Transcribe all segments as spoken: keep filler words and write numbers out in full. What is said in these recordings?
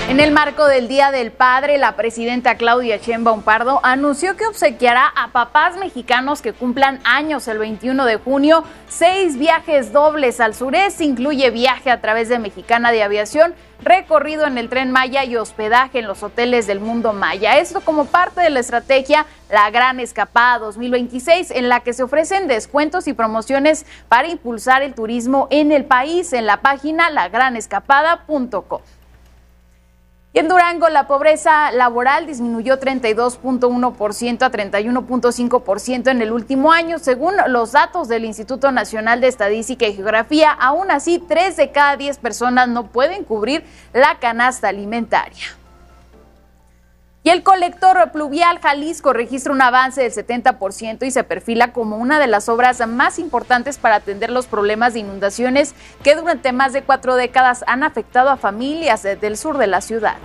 En el marco del Día del Padre, la presidenta Claudia Sheinbaum Pardo anunció que obsequiará a papás mexicanos que cumplan años el veintiuno de junio seis viajes dobles al sureste, incluye viaje a través de Mexicana de Aviación, recorrido en el Tren Maya y hospedaje en los hoteles del Mundo Maya. Esto como parte de la estrategia La Gran Escapada dos mil veintiséis, en la que se ofrecen descuentos y promociones para impulsar el turismo en el país en la página la gran escapada punto com. Y en Durango, la pobreza laboral disminuyó treinta y dos punto uno por ciento a treinta y uno punto cinco por ciento en el último año, según los datos del Instituto Nacional de Estadística y Geografía. Aún así, tres de cada diez personas no pueden cubrir la canasta alimentaria. Y el colector pluvial Jalisco registra un avance del setenta por ciento y se perfila como una de las obras más importantes para atender los problemas de inundaciones que durante más de cuatro décadas han afectado a familias del sur de la ciudad.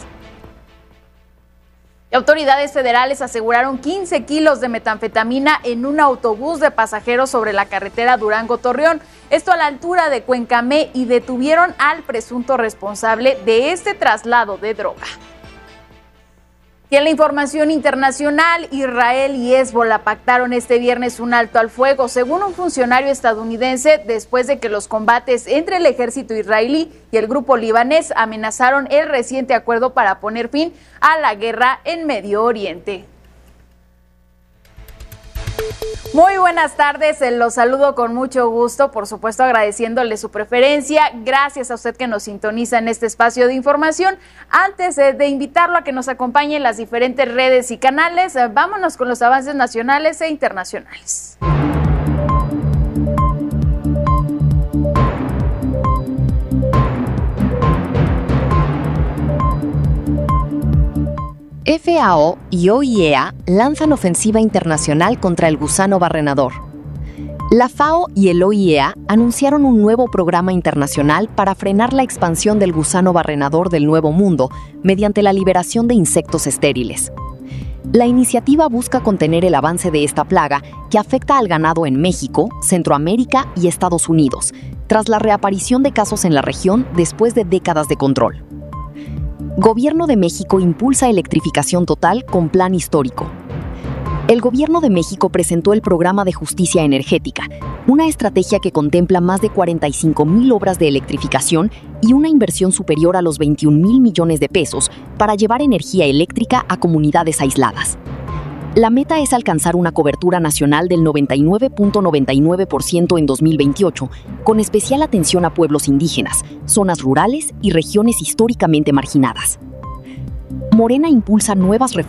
Y autoridades federales aseguraron quince kilos de metanfetamina en un autobús de pasajeros sobre la carretera Durango-Torreón, esto a la altura de Cuencamé, y detuvieron al presunto responsable de este traslado de droga. Y en la información internacional, Israel y Hezbollah pactaron este viernes un alto al fuego, según un funcionario estadounidense, después de que los combates entre el ejército israelí y el grupo libanés amenazaron el reciente acuerdo para poner fin a la guerra en Medio Oriente. Muy buenas tardes, los saludo con mucho gusto, por supuesto agradeciéndole su preferencia. Gracias a usted que nos sintoniza en este espacio de información. Antes de invitarlo a que nos acompañe en las diferentes redes y canales, vámonos con los avances nacionales e internacionales. F A O y O I E A lanzan ofensiva internacional contra el gusano barrenador. La F A O y el O I E A anunciaron un nuevo programa internacional para frenar la expansión del gusano barrenador del Nuevo Mundo mediante la liberación de insectos estériles. La iniciativa busca contener el avance de esta plaga que afecta al ganado en México, Centroamérica y Estados Unidos, tras la reaparición de casos en la región después de décadas de control. Gobierno de México impulsa electrificación total con plan histórico. El Gobierno de México presentó el Programa de Justicia Energética, una estrategia que contempla más de cuarenta y cinco mil obras de electrificación y una inversión superior a los veintiún mil millones de pesos para llevar energía eléctrica a comunidades aisladas. La meta es alcanzar una cobertura nacional del noventa y nueve punto noventa y nueve por ciento en dos mil veintiocho, con especial atención a pueblos indígenas, zonas rurales y regiones históricamente marginadas. Morena impulsa nuevas reformas